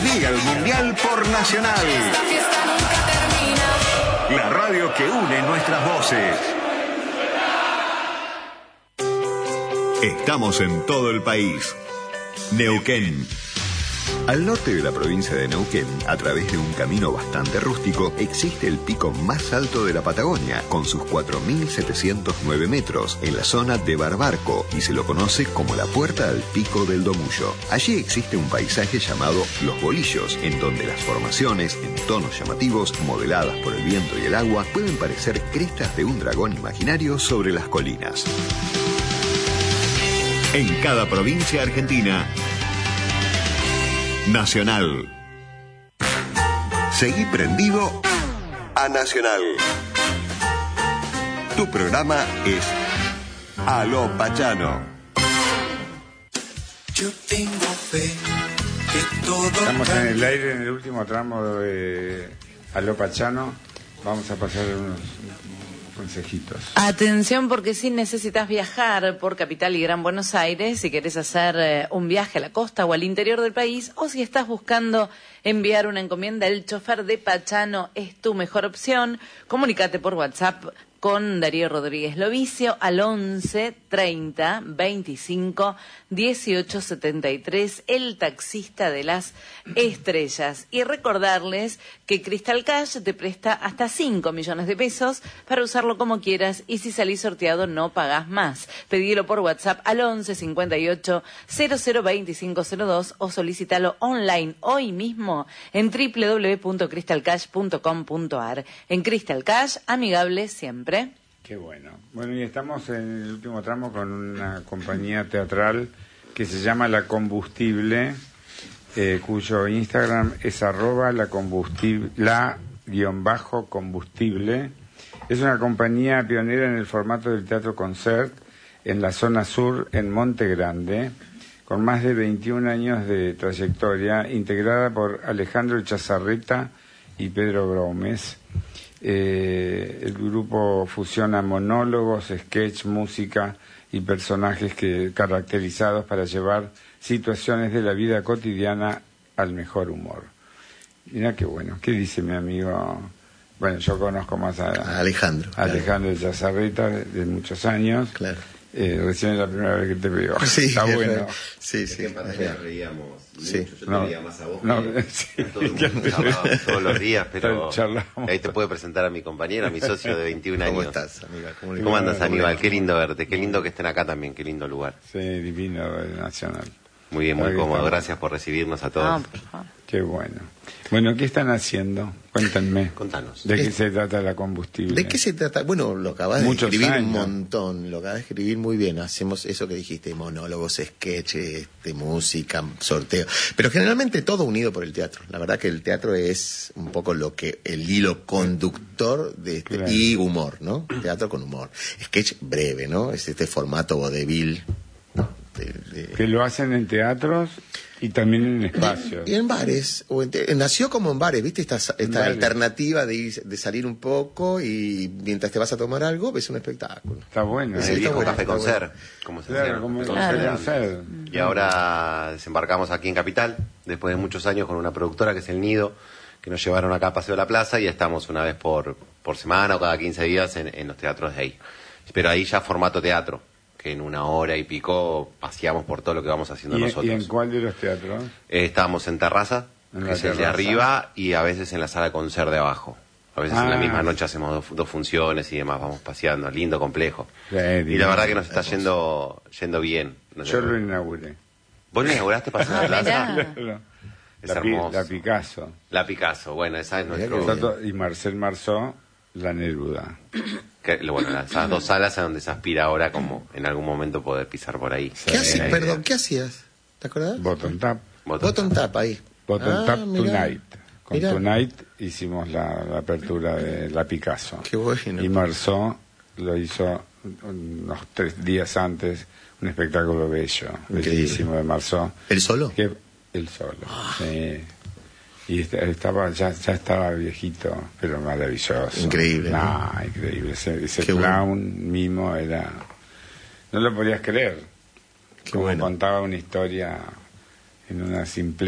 Liga el Mundial por Nacional. Esta fiesta nunca termina. La radio que une nuestras voces. Estamos en todo el país. Neuquén. Al norte de la provincia de Neuquén, a través de un camino bastante rústico, existe el pico más alto de la Patagonia, con sus 4.709 metros, en la zona de Barbarco, y se lo conoce como la Puerta al Pico del Domullo. Allí existe un paisaje llamado Los Bolillos, en donde las formaciones, en tonos llamativos, modeladas por el viento y el agua, pueden parecer crestas de un dragón imaginario sobre las colinas. En cada provincia argentina, Nacional. Seguí prendido a Nacional. Tu programa es Aló Pachano. Yo tengo fe que todo. Estamos en el aire en el último tramo de Aló Pachano. Vamos a pasar unos consejitos. Atención, porque si necesitas viajar por Capital y Gran Buenos Aires, si querés hacer un viaje a la costa o al interior del país, o si estás buscando enviar una encomienda, el chofer de Pachano es tu mejor opción. Comunícate por WhatsApp con Darío Rodríguez Lovicio al 11 30 25 18 73, el taxista de las estrellas. Y recordarles que Crystal Cash te presta hasta 5 millones de pesos para usarlo como quieras, y si salís sorteado no pagás más. Pedilo por WhatsApp al 11 58 00 25 02 o solicítalo online hoy mismo en www.crystalcash.com.ar. En Crystal Cash, amigable siempre. Qué bueno. Bueno, y estamos en el último tramo con una compañía teatral que se llama La Combustible, cuyo Instagram es @la_combustible. Es una compañía pionera en el formato del teatro concert en la zona sur, en Monte Grande, con más de 21 años de trayectoria, integrada por Alejandro Chazarreta y Pedro Gómez. El grupo fusiona monólogos, sketch, música y personajes caracterizados para llevar situaciones de la vida cotidiana al mejor humor. Mira qué bueno. ¿Qué dice mi amigo? Bueno, yo conozco más a Alejandro. Alejandro Chazarreta de muchos años. Claro. Recién es la primera vez que te veo. Sí, está bueno. Sí, sí. En pantalla reíamos sí. mucho. Yo te veía más a vos. Sí. Todo el mundo hablábamos todos los días, pero charlamos. ahí te puedo presentar a mi compañero, a mi socio de 21 años. ¿Cómo estás, Aníbal? ¿Cómo andas, Aníbal? Qué lindo verte, qué lindo que estén acá también, qué lindo lugar. Sí, divino, Nacional. Muy bien, muy Ahí cómodo. estamos. Gracias por recibirnos a todos. Por favor. Qué bueno. Bueno, ¿qué están haciendo? Cuéntenme. Contanos. ¿De qué se trata La Combustible? ¿De qué se trata? Bueno, lo acabas de Muchos escribir años. un montón, lo acabas de escribir muy bien. Hacemos eso que dijiste, monólogos, sketches, música, sorteo. Pero generalmente todo unido por el teatro. La verdad que el teatro es un poco el hilo conductor de este, Claro. y humor, ¿no? Teatro con humor. Sketch breve, ¿no? Es este formato vodevil. Que lo hacen en teatros y también en espacios. Y en bares, nació como en bares, ¿viste? Esta bares. alternativa de salir un poco y mientras te vas a tomar algo, ves un espectáculo. Está bueno. Sí, El está viejo bueno, café está concert, como se Claro, hacía. como Claro. hacer. Y ahora desembarcamos aquí en Capital, después de muchos años con una productora que es El Nido, que nos llevaron acá a Paseo de la Plaza, y estamos una vez por semana o cada 15 días en los teatros de ahí. Pero ahí ya formato teatro, que en 1 hora y pico paseamos por todo lo que vamos haciendo nosotros. ¿Y en cuál de los teatros? Estábamos en Terraza, En que la es el de terraza. arriba, y a veces en la sala de concert de abajo. A veces en la Ah. misma noche hacemos dos funciones y demás, vamos paseando, lindo, complejo. Sí, Y divino. la verdad que nos está yendo bien. Yo lo inauguré. ¿Vos lo inauguraste Paseo de la Plaza? Mirá. Es hermoso. La Picasso. La Picasso, bueno, esa es Mirá nuestro... Y Marcel Marceau, la Neruda. Bueno, esas 2 salas es donde se aspira ahora como en algún momento poder pisar por ahí. ¿Qué hacías? Perdón, ¿qué hacías? ¿Te acordás? Bottom Tap. Bottom Tap ahí. Bottom Tap mirá. Tonight. Con Mirá. Tonight hicimos la apertura de la Picasso. Qué bueno. Y Marceau lo hizo unos 3 días antes, un espectáculo bello, Increíble. bellísimo de Marceau. ¿El solo? Que él solo. Sí. Y estaba ya estaba viejito, pero maravilloso. Increíble, No, increíble. Ese Qué clown mimo era... No lo podías creer. Qué Como bueno. contaba una historia en una simple